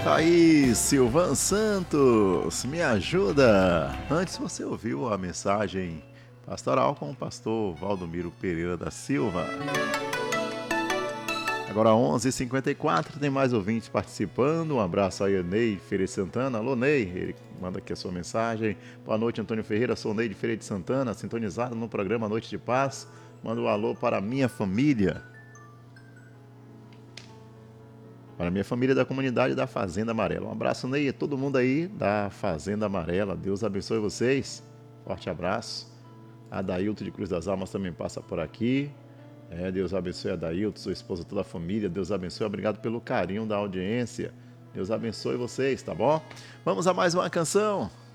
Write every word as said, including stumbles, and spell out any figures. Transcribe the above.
Tá aí, Silvan Santos, me ajuda. Antes você ouviu a mensagem pastoral com o pastor Valdomiro Pereira da Silva. Agora onze e cinquenta e quatro, tem mais ouvintes participando. Um abraço aí a Ney Ferreira de Santana. Alô, Ney, ele manda aqui a sua mensagem. Boa noite, Antônio Ferreira, sou Ney de Ferreira de Santana, sintonizado no programa Noite de Paz. Manda um alô para a minha família. Para a minha família da comunidade da Fazenda Amarela. Um abraço, Ney, a todo mundo aí da Fazenda Amarela. Deus abençoe vocês. Forte abraço. A Dailton de Cruz das Almas também passa por aqui. É, Deus abençoe a Dailton, sua esposa, toda a família. Deus abençoe. Obrigado pelo carinho da audiência. Deus abençoe vocês, tá bom? Vamos a mais uma canção.